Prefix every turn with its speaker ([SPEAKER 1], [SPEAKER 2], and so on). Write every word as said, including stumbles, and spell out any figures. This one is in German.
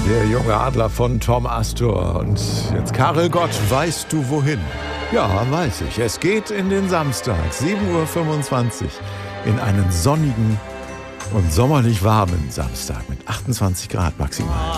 [SPEAKER 1] Der junge Adler von Tom Astor. Und jetzt Karel Gott, weißt du wohin? Ja, weiß ich. Es geht in den Samstag, sieben Uhr fünfundzwanzig, in einen sonnigen und sommerlich warmen Samstag mit achtundzwanzig Grad maximal.